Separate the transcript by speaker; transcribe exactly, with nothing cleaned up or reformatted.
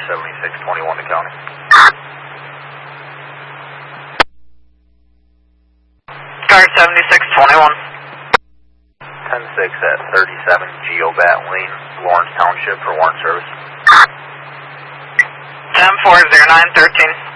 Speaker 1: seventy-six twenty-one to county.
Speaker 2: Star seventy-six twenty-one.
Speaker 1: ten six at thirty-seven Geobat Lane, Lawrence Township for warrant service.
Speaker 2: ten four zero nine thirteen.